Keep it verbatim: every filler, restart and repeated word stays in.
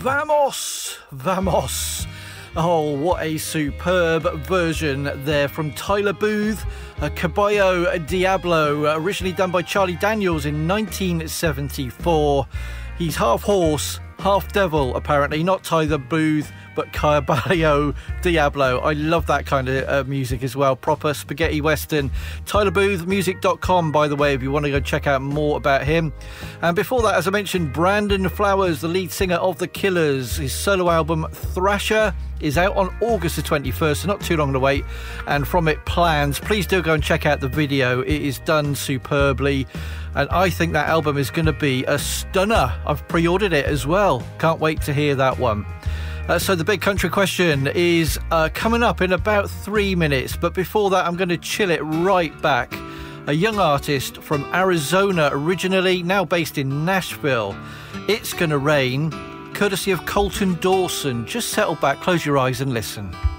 Vamos! Vamos! Oh, what a superb version there from Tyler Booth, uh, Caballo Diablo, uh, originally done by Charlie Daniels in nineteen seventy-four. He's half horse, half devil, apparently. Not Tyler Booth, but Caballo Diablo. I love that kind of uh, music as well. Proper spaghetti western. Tyler Booth Music dot com, by the way, if you want to go check out more about him. And before that, as I mentioned, Brandon Flowers, the lead singer of The Killers. His solo album Thrasher is out on August the twenty-first, so not too long to wait. And from it, Plans. Please do go and check out the video. It is done superbly. And I think that album is going to be a stunner. I've pre-ordered it as well. Can't wait to hear that one. Uh, so the big country question is uh, coming up in about three minutes. But before that, I'm going to chill it right back. A young artist from Arizona originally, now based in Nashville. It's Gonna Rain, courtesy of Colton Dawson. Just settle back, close your eyes and listen.